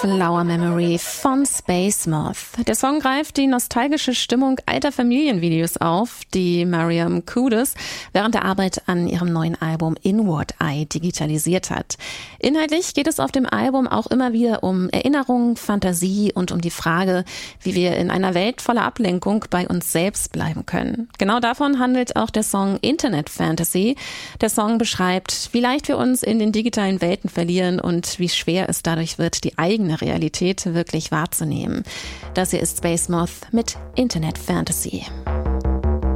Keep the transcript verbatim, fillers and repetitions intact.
Flower Memory von Space Moth. Der Song greift die nostalgische Stimmung alter Familienvideos auf, die Mariam Kudus während der Arbeit an ihrem neuen Album Inward Eye digitalisiert hat. Inhaltlich geht es auf dem Album auch immer wieder um Erinnerung, Fantasie und um die Frage, wie wir in einer Welt voller Ablenkung bei uns selbst bleiben können. Genau davon handelt auch der Song Internet Fantasy. Der Song beschreibt, wie leicht wir uns in den digitalen Welten verlieren und wie schwer es dadurch wird, die eigene Realität wirklich wahrzunehmen. Das hier ist Space Moth mit Internet Fantasy.